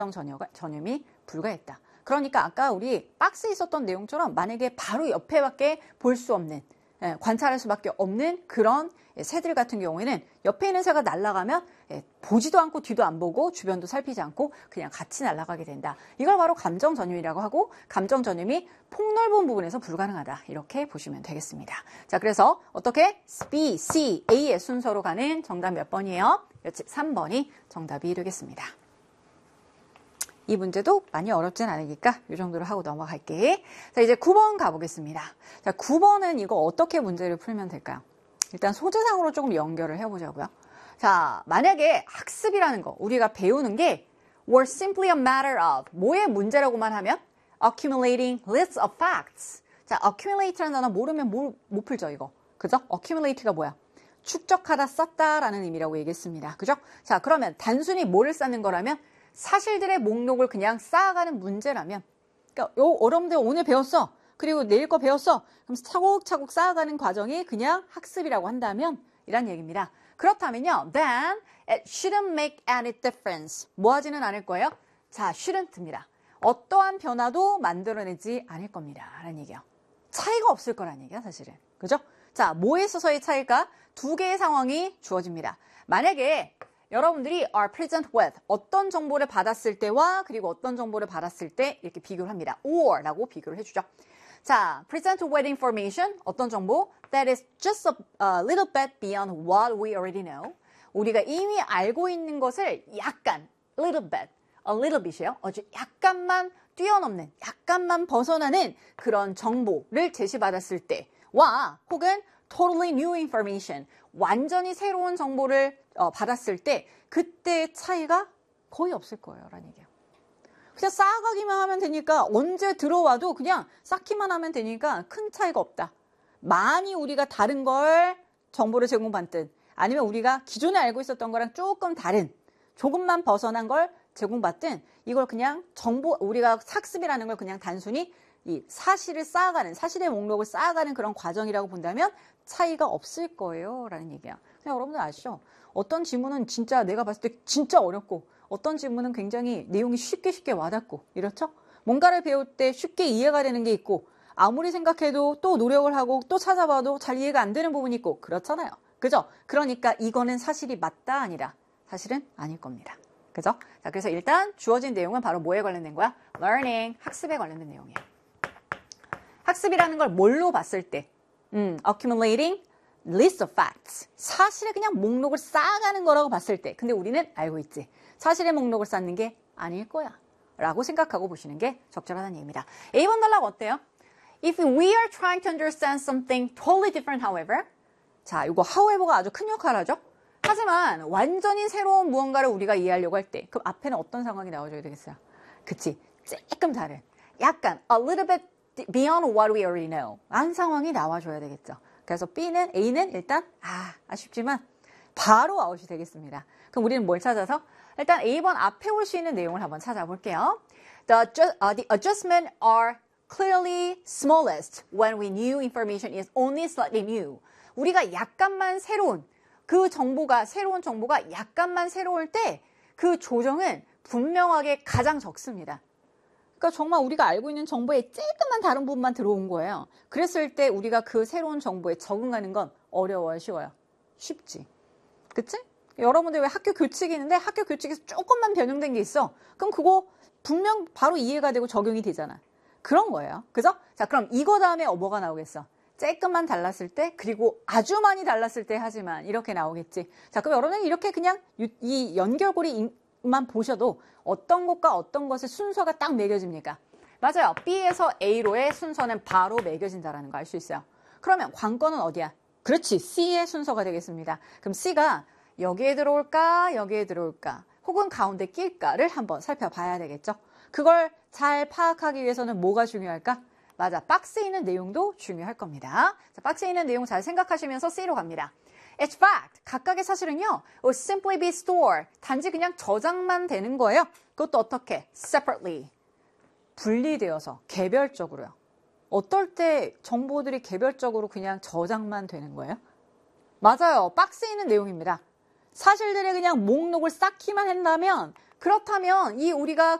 전염이 불가했다. 그러니까 아까 우리 박스에 있었던 내용처럼 만약에 바로 옆에밖에 볼 수 없는, 관찰할 수밖에 없는 그런 새들 같은 경우에는 옆에 있는 새가 날아가면 보지도 않고 뒤도 안 보고 주변도 살피지 않고 그냥 같이 날아가게 된다. 이걸 바로 감정 전염이라고 하고, 감정 전염이 폭넓은 부분에서 불가능하다. 이렇게 보시면 되겠습니다. 자, 그래서 어떻게 B, C, A의 순서로 가는 정답 몇 번이에요? 3번이 정답이 되겠습니다. 이 문제도 많이 어렵진 않으니까 이 정도로 하고 넘어갈게. 자, 이제 9번 가보겠습니다. 자, 9번은 이거 어떻게 문제를 풀면 될까요? 일단 소재상으로 조금 연결을 해보자고요. 자, 만약에 학습이라는 거, 우리가 배우는 게 were simply a matter of 뭐의 문제라고만 하면 accumulating lists of facts. 자, accumulate라는 단어 모르면 못 풀죠, 이거. 그죠? accumulate가 뭐야? 축적하다, 쌓다라는 의미라고 얘기했습니다. 그죠? 자, 그러면 단순히 뭐를 쌓는 거라면 사실들의 목록을 그냥 쌓아가는 문제라면, 그러니까 여러분들 오늘 배웠어. 그리고 내일 거 배웠어. 그럼 차곡차곡 쌓아가는 과정이 그냥 학습이라고 한다면 이란 얘기입니다. 그렇다면요, then it shouldn't make any difference. 뭐 하지는 않을 거예요? 자, shouldn't입니다. 어떠한 변화도 만들어내지 않을 겁니다. 라는 얘기예요. 차이가 없을 거라는 얘기야, 사실은. 그죠? 자, 뭐에 있어서의 차이가? 두 개의 상황이 주어집니다. 만약에 여러분들이 are present with 어떤 정보를 받았을 때와 그리고 어떤 정보를 받았을 때 이렇게 비교를 합니다. or라고 비교를 해주죠. 자, present with information 어떤 정보? That is just a little bit beyond what we already know. 우리가 이미 알고 있는 것을 약간, little bit, a little bit이에요. 아주 약간만 뛰어넘는, 약간만 벗어나는 그런 정보를 제시받았을 때와 혹은 totally new information, 완전히 새로운 정보를 받았을 때 그때의 차이가 거의 없을 거예요. 라는 얘기예요. 그냥 쌓아가기만 하면 되니까 언제 들어와도 그냥 쌓기만 하면 되니까 큰 차이가 없다. 많이 우리가 다른 걸 정보를 제공받든 아니면 우리가 기존에 알고 있었던 거랑 조금 다른 조금만 벗어난 걸 제공받든 이걸 그냥 우리가 학습이라는 걸 그냥 단순히 이 사실을 쌓아가는, 사실의 목록을 쌓아가는 그런 과정이라고 본다면 차이가 없을 거예요. 라는 얘기야. 그냥 여러분들 아시죠? 어떤 지문은 진짜 내가 봤을 때 진짜 어렵고 어떤 지문은 굉장히 내용이 쉽게 와닿고 이렇죠? 뭔가를 배울 때 쉽게 이해가 되는 게 있고 아무리 생각해도 또 노력을 하고 또 찾아봐도 잘 이해가 안 되는 부분이 있고 그렇잖아요. 그죠? 그러니까 이거는 사실이 맞다 아니라 사실은 아닐 겁니다. 그죠? 자, 그래서 일단 주어진 내용은 바로 뭐에 관련된 거야? learning, 학습에 관련된 내용이에요. 학습이라는 걸 뭘로 봤을 때? accumulating list of facts. 사실의 그냥 목록을 쌓아가는 거라고 봤을 때. 근데 우리는 알고 있지. 사실의 목록을 쌓는 게 아닐 거야. 라고 생각하고 보시는 게 적절하다는 얘기입니다. A번 단락 어때요? If we are trying to understand something totally different, however. 자, 이거 however가 아주 큰 역할을 하죠. 하지만 완전히 새로운 무언가를 우리가 이해하려고 할 때 그럼 앞에는 어떤 상황이 나와줘야 되겠어요? 그치? 조금 다른. 약간 a little bit beyond what we already know. 한 상황이 나와줘야 되겠죠. 그래서 A는 일단 아쉽지만 바로 아웃이 되겠습니다. 그럼 우리는 뭘 찾아서? 일단 A번 앞에 올 수 있는 내용을 한번 찾아볼게요. The adjustments are clearly smallest when we new information is only slightly new. 우리가 약간만 새로운 새로운 정보가 약간만 새로울 때 그 조정은 분명하게 가장 적습니다. 그러니까 정말 우리가 알고 있는 정보에 조금만 다른 부분만 들어온 거예요. 그랬을 때 우리가 그 새로운 정보에 적응하는 건 어려워요, 쉬워요? 쉽지. 그치? 여러분들 왜 학교 교칙이 있는데 학교 교칙에서 조금만 변형된 게 있어. 그럼 그거 분명 바로 이해가 되고 적용이 되잖아. 그런 거예요. 그죠? 자, 그럼 이거 다음에 뭐가 나오겠어? 조금만 달랐을 때, 그리고 아주 많이 달랐을 때 하지만 이렇게 나오겠지. 자, 그럼 여러분은 이렇게 그냥 이 연결고리만 보셔도 어떤 것과 어떤 것의 순서가 딱 매겨집니까? 맞아요. B에서 A로의 순서는 바로 매겨진다는 거 알 수 있어요. 그러면 관건은 어디야? 그렇지. C의 순서가 되겠습니다. 그럼 C가 여기에 들어올까? 여기에 들어올까? 혹은 가운데 낄까를 한번 살펴봐야 되겠죠. 그걸 잘 파악하기 위해서는 뭐가 중요할까? 맞아. 박스에 있는 내용도 중요할 겁니다. 자, 박스에 있는 내용 잘 생각하시면서 C로 갑니다. It's fact. 각각의 사실은요. will simply be stored. 단지 그냥 저장만 되는 거예요. 그것도 어떻게? separately. 분리되어서 개별적으로요. 어떨 때 정보들이 개별적으로 그냥 저장만 되는 거예요? 맞아요. 박스에 있는 내용입니다. 사실들의 그냥 목록을 쌓기만 한다면 그렇다면 이 우리가